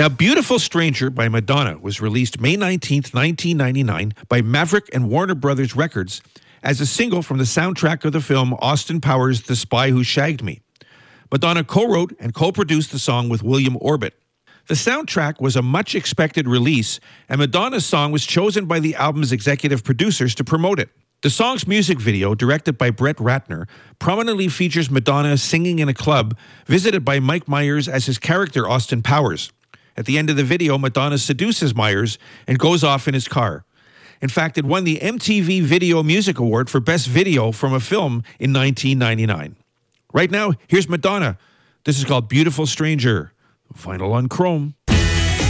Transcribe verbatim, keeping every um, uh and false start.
Now, Beautiful Stranger by Madonna was released May nineteenth, nineteen ninety-nine by Maverick and Warner Brothers Records as a single from the soundtrack of the film Austin Powers' The Spy Who Shagged Me. Madonna co-wrote and co-produced the song with William Orbit. The soundtrack was a much-expected release, and Madonna's song was chosen by the album's executive producers to promote it. The song's music video, directed by Brett Ratner, prominently features Madonna singing in a club visited by Mike Myers as his character Austin Powers. At the end of the video, Madonna seduces Myers and goes off in his car. In fact, it won the M T V Video Music Award for Best Video from a Film in nineteen ninety-nine. Right now, here's Madonna. This is called Beautiful Stranger. Vinyl on Chrome.